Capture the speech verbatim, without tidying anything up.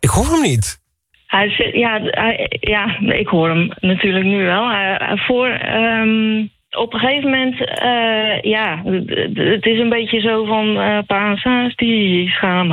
Ik hoor hem niet. Hij zit, ja, hij, ja, ik hoor hem natuurlijk nu wel. Hij, voor, um, op een gegeven moment, uh, ja, het is een beetje zo van uh, Pasa's die gaan